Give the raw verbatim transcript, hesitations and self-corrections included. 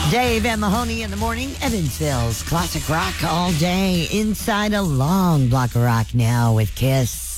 Dave and Mahoney in the morning, Evansville's classic rock all day, inside a long block of rock now with Kiss.